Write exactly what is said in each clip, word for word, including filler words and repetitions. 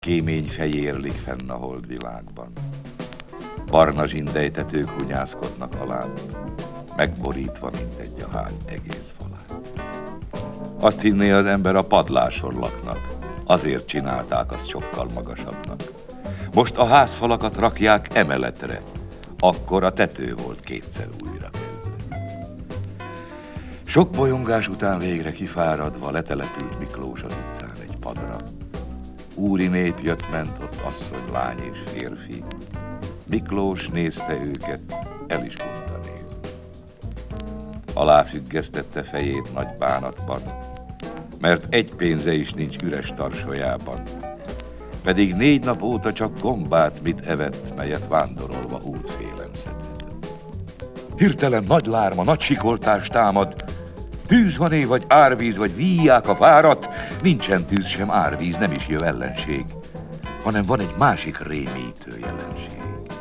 Kémény fejérlik fenn a holdvilágban. Barna zsindejtetők hunyászkodnak alá, megborítva mindegy a ház egész falát. Azt hinné az ember, a padláson laknak, azért csinálták azt sokkal magasabbnak. Most a házfalakat rakják emeletre, akkor a tető volt kétszer újra kezdve. Sok bolyongás után végre kifáradva letelepült Miklós az utcán egy padra. Úri nép jött-ment, ott asszony, lány és férfi. Miklós nézte őket, el is mondta nézni. Aláfüggesztette fejét nagy bánatban, mert egy pénze is nincs üres tarsolyában. Pedig négy nap óta csak gombát mit evett, melyet vándorolva útfélen szedett. Hirtelen nagy lárma, nagy sikoltás támad. Tűz van-e, vagy árvíz, vagy víják a várat? Nincsen tűz sem árvíz, nem is jön ellenség, hanem van egy másik rémítő jelenség.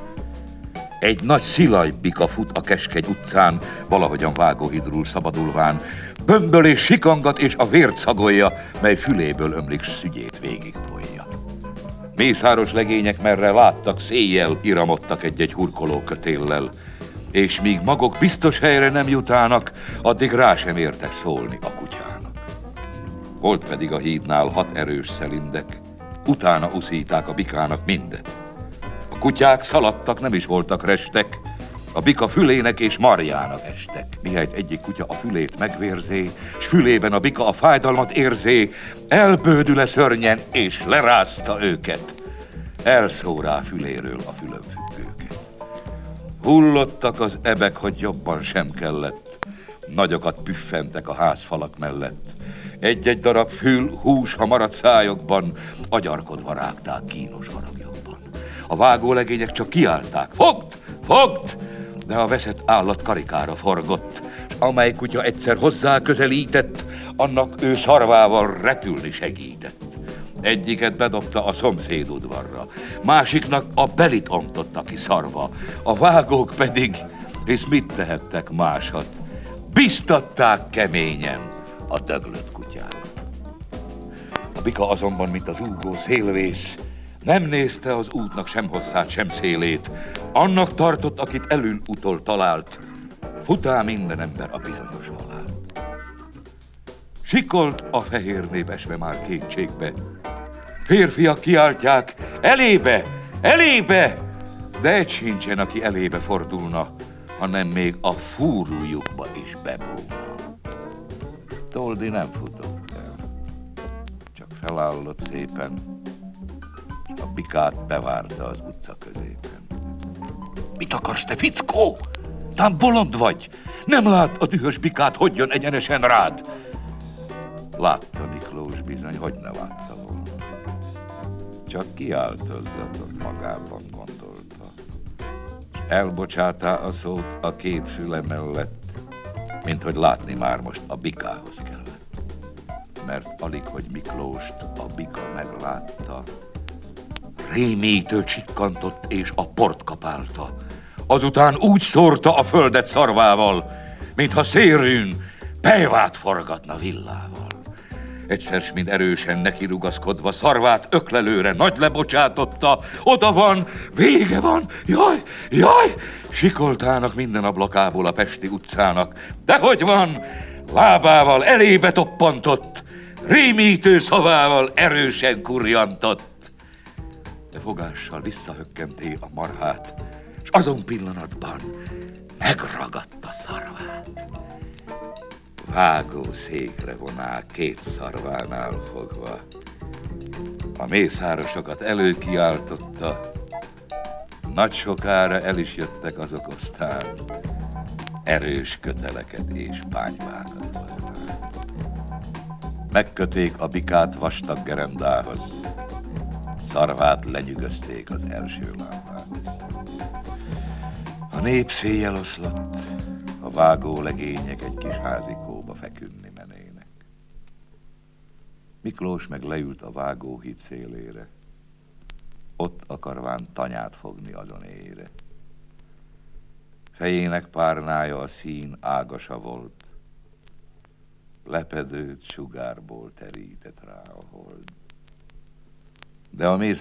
Egy nagy szilajbika fut a keskeny utcán, valahogyan vágóhidrul szabadulván, bömböl és sikangat, és a vért szagolja, mely füléből ömlik, szügyét végigfolyja. Mészáros legények merre láttak, széjjel iramodtak egy-egy hurkoló kötéllel, és míg maguk biztos helyre nem jutának, addig rá sem értek szólni a kutyának. Volt pedig a hídnál hat erős szelindek, utána uszíták a bikának mindet. A kutyák szaladtak, nem is voltak restek, a bika fülének és marjának estek. Mihelyt egyik kutya a fülét megvérzé, s fülében a bika a fájdalmat érzé, elbődül-e szörnyen, és lerázta őket. Elszó rá füléről a fülönfüggőket. Hullottak az ebek, hogy jobban sem kellett. Nagyokat püffentek a házfalak mellett. Egy-egy darab fül, hús, ha maradt szájokban, agyarkodva rágták kínos haragjokban. A vágólegények csak kiálták: fogd! Fogd! De a veszett állat karikára forgott, s amely kutya egyszer hozzá közelített, annak ő szarvával repülni segített. Egyiket bedobta a szomszéd udvarra, másiknak a belit ontotta ki szarva, a vágók pedig, és mit tehettek másat, biztatták keményen a döglött kutyákat. A bika azonban, mint az úgó szélvész, nem nézte az útnak sem hosszát, sem szélét, annak tartott, akit elől utol talált, futá minden ember a bizonyos halált. Sikolt a fehér nép esve már kétségbe, férfiak kiáltják: elébe, elébe! De egy sincsen, aki elébe fordulna, hanem még a fúrújukba is bebúlna. Toldi nem futott el, csak felállott szépen, a bikát bevárta az utca középen. Mit akarsz, te fickó? Tám bolond vagy? Nem lát a dühös bikát, hogy jön egyenesen rád? Látta Miklós bizony, hogy ne látta volna. Csak kiáltozzatott, magában gondolta. Elbocsátá a szót a két füle mellett, mint hogy látni már most a bikához kellett. Mert alig, hogy Miklóst a bika meglátta, rémítő csikkantott és a port kapálta. Azután úgy szórta a földet szarvával, mintha szérűn pejvát forgatna villával. Egyszer s mind erősen neki rugaszkodva, szarvát öklelőre nagy lebocsátotta. Oda van, vége van, jaj, jaj! Sikoltának minden ablakából a pesti utcának. Dehogy van, lábával elébe toppantott, rémítő szavával erősen kurjantott. De fogással visszahökkenté a marhát, s azon pillanatban megragadta szarvát. Vágó székre voná két szarvánál fogva. A mészárosokat előkiáltotta, nagy sokára el is jöttek azok osztán, erős köteleket és pányvákat hozván. Megköték a bikát vastag gerendához, szarvát lenyűgözték az első lábához. A nép széjjel oszlott, a vágó legények egy kis házikóba feküdni menének. Miklós meg leült a vágóhíd szélére, ott akarván tanyát fogni azon ére. Fejének párnája a szín ágasa volt, lepedőt sugárból terített rá a hold. De a mész